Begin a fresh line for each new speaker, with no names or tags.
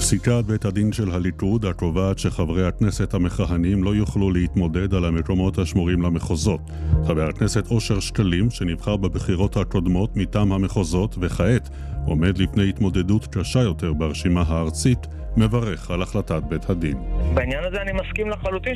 פסיקת בית הדין של הליכוד הקובעת שחברי הכנסת המכהנים לא יוכלו להתמודד על המקומות השמורים למחוזות. חבר הכנסת אושר שקלים, שנבחר בבחירות הקודמות מטעם המחוזות וכעת עומד לפני התמודדות קשה יותר ברשימה הארצית, מברך על החלטת בית הדין.
בעניין הזה אני מסכים לחלוטין